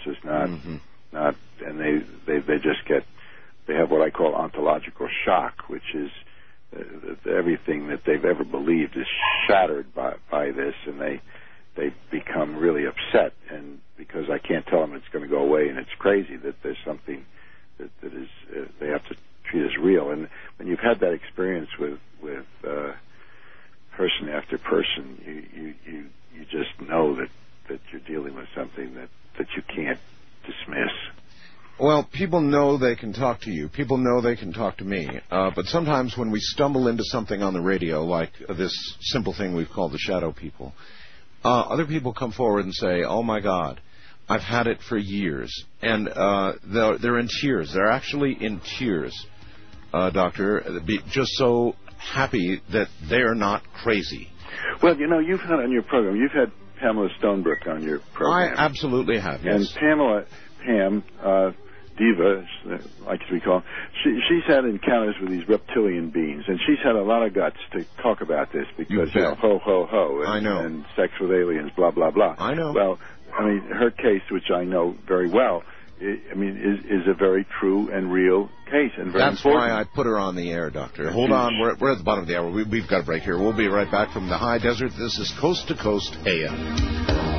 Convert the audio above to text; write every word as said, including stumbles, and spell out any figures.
is not, mm-hmm. not, and they, they, they just get, they have what I call ontological shock, which is uh, everything that they've ever believed is shattered by, by this, and they, they become really upset, and because I can't tell them it's going to go away and it's crazy, that there's something that, that is, uh, they have to treat as real. And when you've had that experience with, with, uh, person after person, you, you, you, you just know that, that you're dealing with something that, that you can't dismiss. Well, people know they can talk to you. People know they can talk to me. Uh, but sometimes when we stumble into something on the radio, like this simple thing we've called the shadow people, uh, other people come forward and say, oh, my God, I've had it for years. And uh, they're, they're in tears. They're actually in tears, uh, Doctor, just so happy that they're not crazy. Well, you know, you've had on your program, you've had Pamela Stonebrook on your program. I absolutely have, yes. And Pamela, Pam, uh, Diva, like we call her, she, she's had encounters with these reptilian beings, and she's had a lot of guts to talk about this because, you, you know, ho, ho, ho, and, I know. and sex with aliens, blah, blah, blah. I know. Well, I mean, her case, which I know very well, I mean, is, is a very true and real case, and very That's important. why I put her on the air, Doctor. Hold on, we're, we're at the bottom of the hour. We, we've got a break here. We'll be right back from the high desert. This is Coast to Coast A M.